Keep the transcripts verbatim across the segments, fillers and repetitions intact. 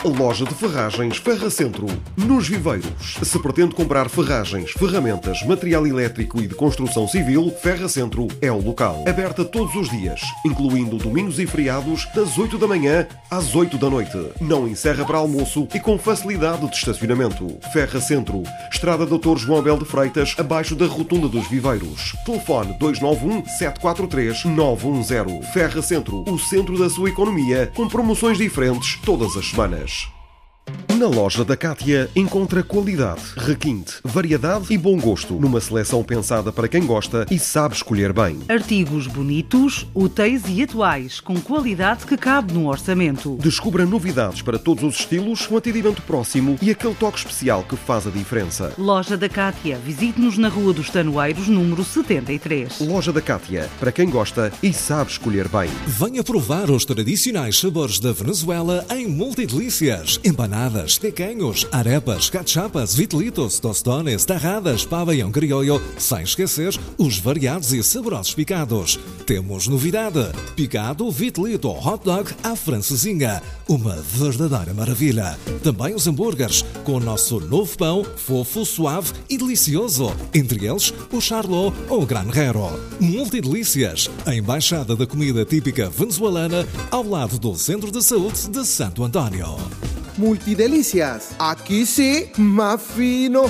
Loja de Ferragens Ferra Centro, nos Viveiros. Se pretende comprar ferragens, ferramentas, material elétrico e de construção civil, Ferra Centro é o local. Aberta todos os dias, incluindo domingos e feriados, das oito da manhã às oito da noite. Não encerra para almoço e com facilidade de estacionamento. Ferra Centro, Estrada doutor João Bel de Freitas, abaixo da Rotunda dos Viveiros. Telefone dois nove um, sete quatro três, nove um zero. Ferra Centro, o centro da sua economia, com promoções diferentes todas as semanas. Na loja da Cátia encontra qualidade, requinte, variedade e bom gosto, numa seleção pensada para quem gosta e sabe escolher bem. Artigos bonitos, úteis e atuais, com qualidade que cabe no orçamento. Descubra novidades para todos os estilos, um atendimento próximo e aquele toque especial que faz a diferença. Loja da Cátia. Visite-nos na Rua dos Tanoeiros, número setenta e três. Loja da Cátia, para quem gosta e sabe escolher bem. Venha provar os tradicionais sabores da Venezuela em multidelícias, empanadas, tequenhos, arepas, cachapas, vitelitos, tostones, tarradas, pabellão criollo, sem esquecer os variados e saborosos picados. Temos novidade: picado, vitelito, hot dog à francesinha. Uma verdadeira maravilha. Também os hambúrgueres, com o nosso novo pão, fofo, suave e delicioso. Entre eles, o charlot ou o granjero. Multidelícias, a embaixada da comida típica venezuelana, ao lado do Centro de Saúde de Santo António. Multidelícias, aqui sim, mais fino.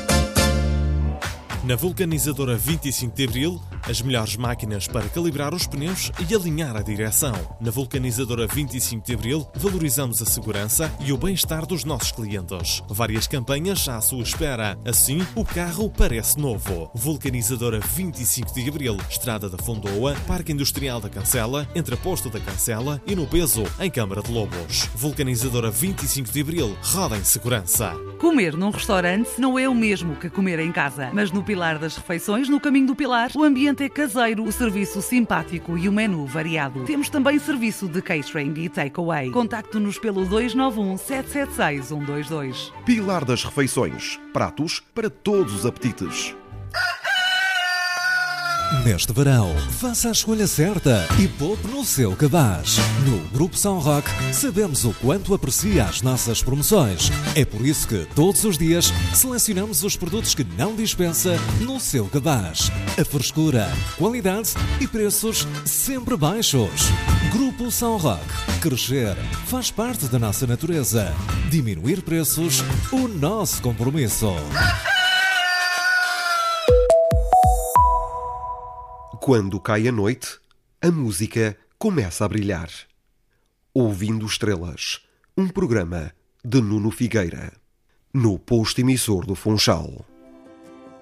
Na vulcanizadora vinte e cinco de Abril, as melhores máquinas para calibrar os pneus e alinhar a direção. Na vulcanizadora vinte e cinco de Abril, valorizamos a segurança e o bem-estar dos nossos clientes. Várias campanhas à sua espera. Assim, o carro parece novo. Vulcanizadora vinte e cinco de Abril, Estrada da Fondoa, Parque Industrial da Cancela, entre a Posto da Cancela e no Peso, em Câmara de Lobos. Vulcanizadora vinte e cinco de Abril, roda em segurança. Comer num restaurante não é o mesmo que comer em casa, mas no Pilar das Refeições, no Caminho do Pilar, o ambiente é caseiro, o serviço simpático e o menu variado. Temos também serviço de catering e takeaway. Contacte-nos pelo dois nove um, sete sete seis, um dois dois. Pilar das Refeições, pratos para todos os apetites. Neste verão, faça a escolha certa e poupe no seu cabaz. No Grupo São Roque, sabemos o quanto aprecia as nossas promoções. É por isso que, todos os dias, selecionamos os produtos que não dispensa no seu cabaz. A frescura, qualidade e preços sempre baixos. Grupo São Roque. Crescer faz parte da nossa natureza. Diminuir preços, o nosso compromisso. Quando cai a noite, a música começa a brilhar. Ouvindo Estrelas, um programa de Nuno Figueira, no posto emissor do Funchal.